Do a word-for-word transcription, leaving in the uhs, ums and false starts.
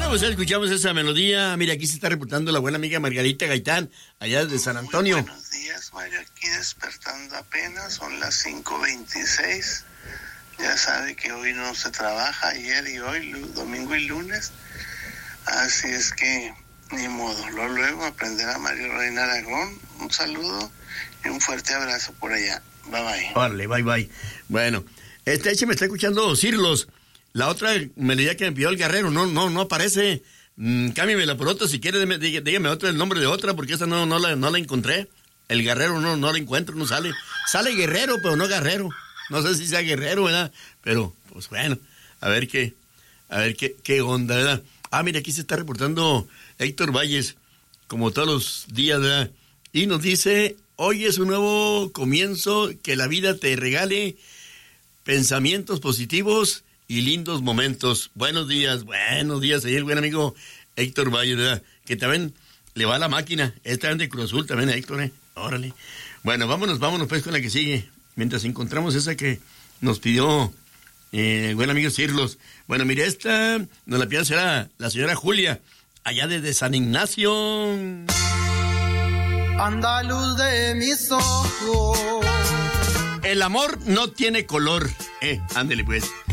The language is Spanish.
Bueno, pues escuchamos esa melodía. Mira, aquí se está reportando la buena amiga Margarita Gaitán, allá desde San Antonio. Muy buenos días, Mario, aquí despertando apenas, son las cinco veintiséis. Ya sabe que hoy no se trabaja, ayer y hoy, domingo y lunes. Así es que, ni modo. Luego, luego aprenderá Mario Reina Aragón. Un saludo y un fuerte abrazo por allá. Bye, bye. Órale, bye, bye. Bueno, este hecho me está escuchando Cirlos. La otra melodía que me pidió el Guerrero, no, no, no aparece. Mm, cámbiamela por otra, si quiere, dígame, dígame otra, el nombre de otra, porque esa no, no, la, no la encontré. El Guerrero no, no la encuentro, no sale. Sale Guerrero, pero no Guerrero. No sé si sea Guerrero, ¿verdad? Pero, pues bueno, a ver qué, a ver qué, qué onda, ¿verdad? Ah, mira, aquí se está reportando Héctor Valles, como todos los días, ¿verdad? Y nos dice, hoy es un nuevo comienzo, que la vida te regale pensamientos positivos y lindos momentos. Buenos días, buenos días, ahí el buen amigo Héctor Valles, ¿verdad? Que también le va a la máquina, esta vez de Cruz Azul también, Héctor, ¿eh? Órale. Bueno, vámonos, vámonos pues con la que sigue. Mientras encontramos esa que nos pidió eh, el buen amigo Cirlos. Bueno, mire, esta nos la pidió será la señora Julia, allá desde San Ignacio. Andaluz de mis ojos. El amor no tiene color. Eh, ándele pues.